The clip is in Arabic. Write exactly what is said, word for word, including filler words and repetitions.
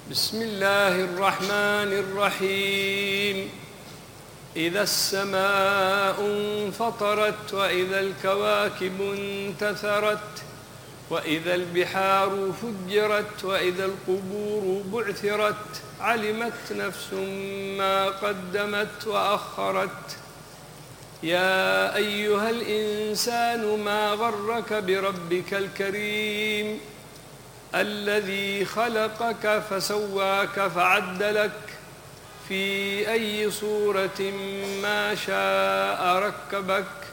بسم الله الرحمن الرحيم. إذا السماء انفطرت وإذا الكواكب انتثرت وإذا البحار فجرت وإذا القبور بعثرت علمت نفس ما قدمت وأخرت. يا أيها الإنسان ما غرك بربك الكريم الذي خلقك فسواك فعدلك في أي صورة ما شاء ركبك